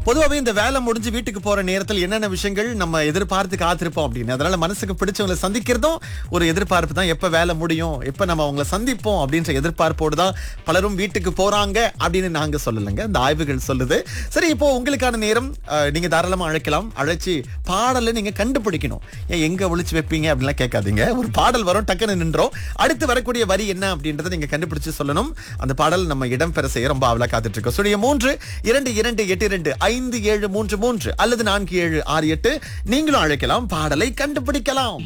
பொதுவாவே இந்த வேலை முடிஞ்சு வீட்டுக்கு போற நேரத்தில் என்னென்ன விஷயங்கள் நம்ம எதிர்பார்த்து காத்திருப்போம் அப்படின்னு, அதனால மனசுக்கு பிடிச்சவங்களை சந்திக்கிறதும் ஒரு எதிர்பார்ப்பு தான். எப்ப வேலை முடியும், எப்ப நம்ம அவங்களை சந்திப்போம் அப்படின்ற எதிர்பார்ப்போடு தான் பலரும் வீட்டுக்கு போறாங்க அப்படின்னு நாங்க சொல்லலைங்க, இந்த ஆய்வுகள் சொல்லுது. சரி, இப்போ உங்களுக்கான நேரம். நீங்க தாராளமா அழைக்கலாம். அழைச்சி பாடலை நீங்க கண்டுபிடிக்கணும். ஏன் எங்க ஒளிச்சு வைப்பீங்க அப்படின்லாம் கேட்காதீங்க. ஒரு பாடல் வரும், டக்குன்னு நின்றோம். அடுத்து வரக்கூடிய வரி என்ன அப்படின்றத நீங்க கண்டுபிடிச்சு சொல்லணும். அந்த பாடல் நம்ம இடம் பெற செய்ய ரொம்ப அவலா காத்துட்டு இருக்கோம். 3 2 2 8 2 5 7 3 3 அல்லது 4 7 6 8 நீங்களும் அழைக்கலாம், பாடலை கண்டுபிடிக்கலாம்.